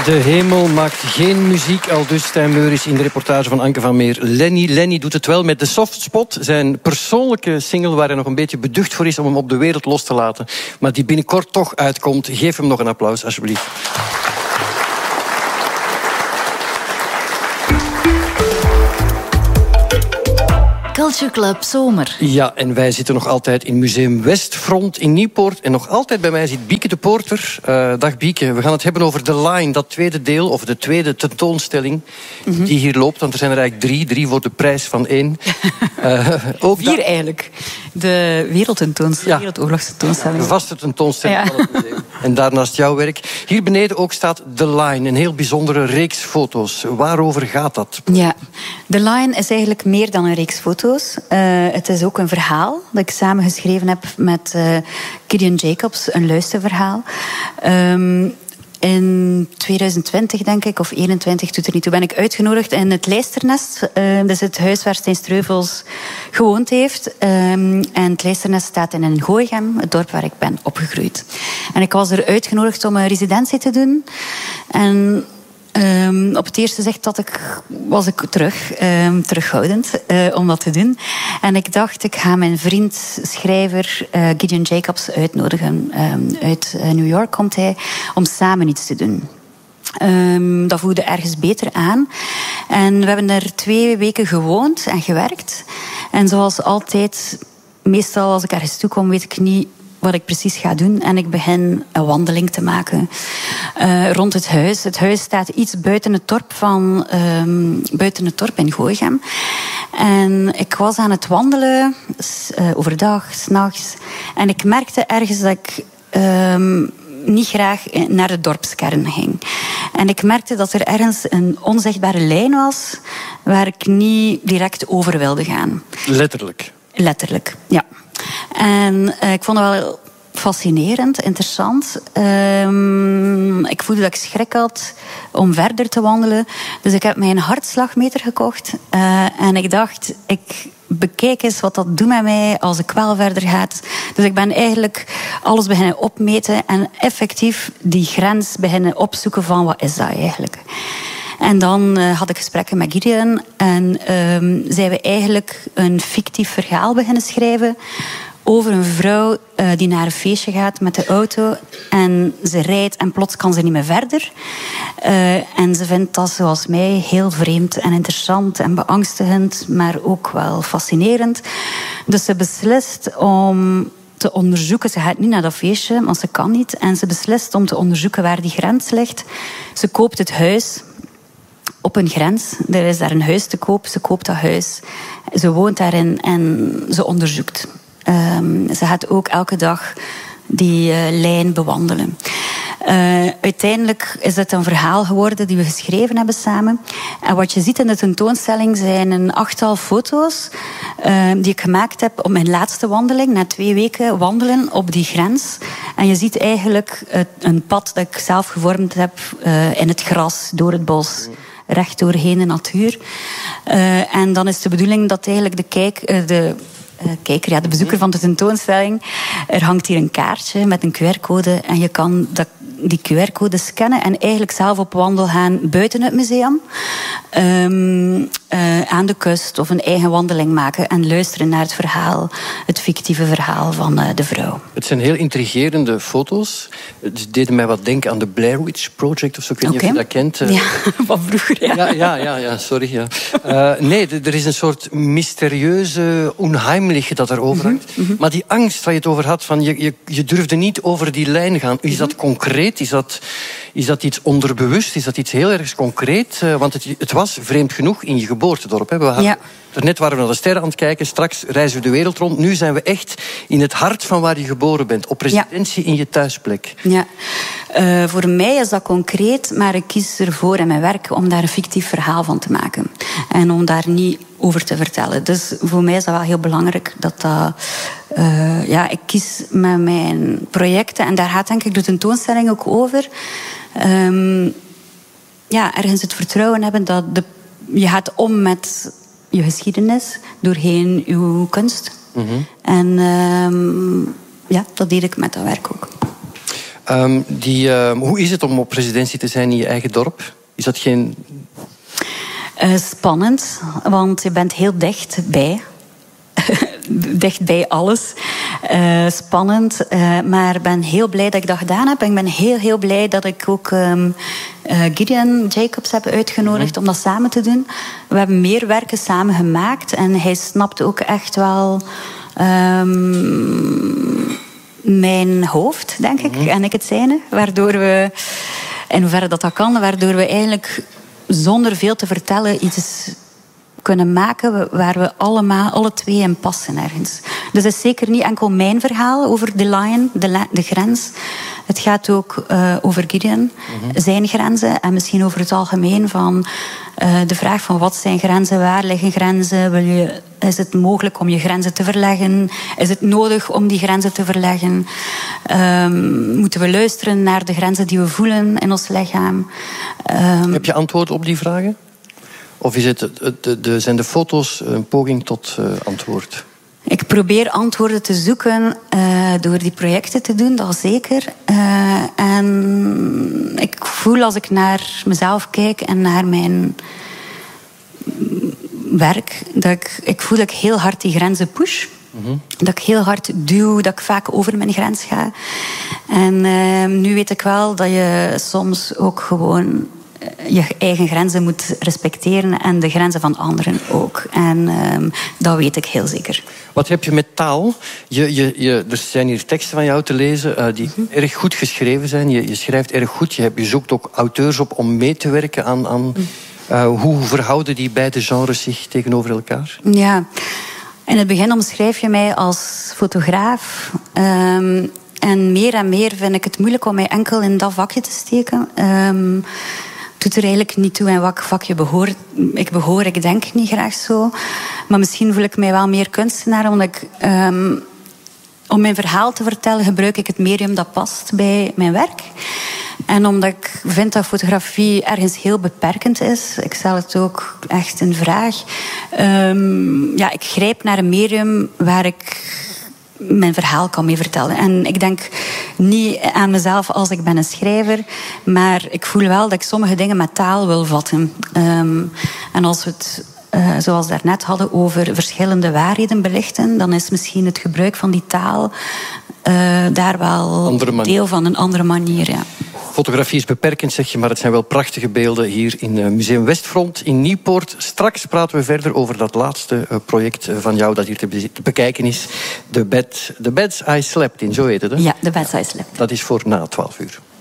De hemel maakt geen muziek, aldus Stijn Meuris in de reportage van Anke van Meer. Lenny doet het wel met The Soft Spot, zijn persoonlijke single waar hij nog een beetje beducht voor is om hem op de wereld los te laten, maar die binnenkort toch uitkomt. Geef hem nog een applaus, alsjeblieft. Culture Club Zomer. Ja, en wij zitten nog altijd in Museum Westfront in Nieuwpoort. En nog altijd bij mij zit Bieke de Poorter. Dag Bieke, we gaan het hebben over The Line, dat tweede deel, of de tweede tentoonstelling die hier loopt. Want er zijn er eigenlijk drie voor de prijs van 1. Ook 4 eigenlijk. De Wereldoorlogstentoonstelling. De vaste tentoonstelling van het museum. En daarnaast jouw werk. Hier beneden ook staat The Line, een heel bijzondere reeks foto's. Waarover gaat dat? Ja, The Line is eigenlijk meer dan een reeks foto's. Het is ook een verhaal dat ik samen geschreven heb met Gideon Jacobs, een luisterverhaal. In 2020, denk ik, of 21, doet er niet toe, ben ik uitgenodigd in het Lijsternest. Dat is het huis waar Stijn Streuvels gewoond heeft. En het Lijsternest staat in Gooichem, het dorp waar ik ben opgegroeid. En ik was er uitgenodigd om een residentie te doen. En op het eerste zicht was ik terughoudend om dat te doen. En ik dacht, ik ga mijn vriend, schrijver Gideon Jacobs uitnodigen. Uit New York komt hij, om samen iets te doen. Dat voelde ergens beter aan. En we hebben er 2 weken gewoond en gewerkt. En zoals altijd, meestal als ik ergens toe kom, weet ik niet wat ik precies ga doen. En ik begin een wandeling te maken rond het huis. Het huis staat iets buiten het dorp in Gooichem. En ik was aan het wandelen, overdag, 's nachts. En ik merkte ergens dat ik niet graag naar de dorpskern ging. En ik merkte dat er ergens een onzichtbare lijn was waar ik niet direct over wilde gaan. Letterlijk? Letterlijk, ja. En ik vond het wel fascinerend, interessant. Ik voelde dat ik schrik had om verder te wandelen. Dus ik heb mij een hartslagmeter gekocht. En ik dacht, ik bekijk eens wat dat doet met mij als ik wel verder ga. Dus ik ben eigenlijk alles beginnen opmeten en effectief die grens beginnen opzoeken van wat is dat eigenlijk. En dan had ik gesprekken met Gideon en zijn we eigenlijk een fictief verhaal beginnen schrijven over een vrouw die naar een feestje gaat met de auto en ze rijdt en plots kan ze niet meer verder. En ze vindt dat, zoals mij, heel vreemd en interessant en beangstigend, maar ook wel fascinerend. Dus ze beslist om te onderzoeken. Ze gaat niet naar dat feestje, want ze kan niet. En ze beslist om te onderzoeken waar die grens ligt. Ze koopt het huis op een grens. Er is daar een huis te koop. Ze koopt dat huis. Ze woont daarin en ze onderzoekt. Ze gaat ook elke dag die lijn bewandelen. Uiteindelijk is het een verhaal geworden die we geschreven hebben samen. En wat je ziet in de tentoonstelling zijn een 8-tal foto's die ik gemaakt heb op mijn laatste wandeling, na 2 weken wandelen op die grens. En je ziet eigenlijk een pad dat ik zelf gevormd heb in het gras, door het bos, recht doorheen de natuur. En dan is de bedoeling dat eigenlijk de bezoeker van de tentoonstelling, er hangt hier een kaartje met een QR-code en je kan die QR-code scannen en eigenlijk zelf op wandel gaan buiten het museum, aan de kust, of een eigen wandeling maken en luisteren naar het verhaal, het fictieve verhaal van de vrouw. Het zijn heel intrigerende foto's. Het deden mij wat denken aan de Blair Witch Project of zo. Ik weet niet of je dat kent. Ja, van vroeger, ja, sorry. Ja. Nee, er is een soort mysterieuze onheimliche dat erover hangt. Maar die angst waar je het over had, van je durfde niet over die lijn gaan. Is dat concreet? Is dat iets onderbewust? Is dat iets heel erg concreet? Want het was vreemd genoeg in je geboortedorp. Hè? Net waren we naar de sterren aan het kijken. Straks reizen we de wereld rond. Nu zijn we echt in het hart van waar je geboren bent. Op residentie in je thuisplek. Ja. Voor mij is dat concreet, maar ik kies ervoor in mijn werk om daar een fictief verhaal van te maken. En om daar niet over te vertellen. Dus voor mij is dat wel heel belangrijk dat ik kies met mijn projecten, en daar gaat denk ik de tentoonstelling ook over. Ergens het vertrouwen hebben dat je gaat om met je geschiedenis doorheen uw kunst. En dat deed ik met dat werk ook. Hoe is het om op residentie te zijn in je eigen dorp? Is dat geen... Spannend, want je bent heel dichtbij. Dicht bij alles. Spannend, maar ik ben heel blij dat ik dat gedaan heb. En ik ben heel, heel blij dat ik ook Gideon Jacobs heb uitgenodigd om dat samen te doen. We hebben meer werken samen gemaakt. En hij snapt ook echt wel mijn hoofd, denk ik. En ik het zijne. Waardoor we, in hoeverre dat kan, waardoor we eigenlijk zonder veel te vertellen iets kunnen maken waar we alle twee in passen ergens. Dus het is zeker niet enkel mijn verhaal over de line, de grens. Het gaat ook over Gideon, zijn grenzen. En misschien over het algemeen van de vraag van wat zijn grenzen, waar liggen grenzen? Is het mogelijk om je grenzen te verleggen? Is het nodig om die grenzen te verleggen? Moeten we luisteren naar de grenzen die we voelen in ons lichaam? Heb je antwoord op die vragen? Of zijn de foto's een poging tot antwoord? Ik probeer antwoorden te zoeken door die projecten te doen, dat zeker. En ik voel als ik naar mezelf kijk en naar mijn werk, ik voel dat ik heel hard die grenzen push. Dat ik heel hard duw, dat ik vaak over mijn grens ga. En nu weet ik wel dat je soms ook gewoon je eigen grenzen moet respecteren en de grenzen van anderen ook. En dat weet ik heel zeker. Wat heb je met taal? Er zijn hier teksten van jou te lezen die erg goed geschreven zijn. Je schrijft erg goed. Je zoekt ook auteurs op om mee te werken aan hoe verhouden die beide genres zich tegenover elkaar? Ja, in het begin omschrijf je mij als fotograaf. En meer vind ik het moeilijk om mij enkel in dat vakje te steken. Doet er eigenlijk niet toe in welk vak je behoort. Ik denk niet graag zo. Maar misschien voel ik mij wel meer kunstenaar, omdat ik... om mijn verhaal te vertellen gebruik ik het medium dat past bij mijn werk. En omdat ik vind dat fotografie ergens heel beperkend is. Ik stel het ook echt in vraag. Ik grijp naar een medium waar ik mijn verhaal kan mee vertellen. En ik denk niet aan mezelf als ik ben een schrijver, maar ik voel wel dat ik sommige dingen met taal wil vatten. En als we het, zoals we daarnet hadden, over verschillende waarheden belichten, dan is misschien het gebruik van die taal daar wel deel van een andere manier. Ja. Fotografie is beperkend, zeg je, maar het zijn wel prachtige beelden hier in Museum Westfront in Nieuwpoort. Straks praten we verder over dat laatste project van jou dat hier te bekijken is. The Beds I Slept In, zo heet het, hè? Ja, The Beds I Slept In. Dat is voor na 12 uur.